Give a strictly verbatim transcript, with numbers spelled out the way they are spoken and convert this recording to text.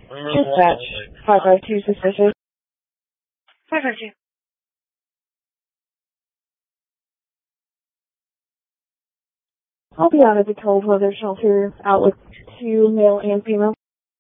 Dispatch, five five two suspicious. five five two. I'll be out of the cold weather shelter, out with two male and female.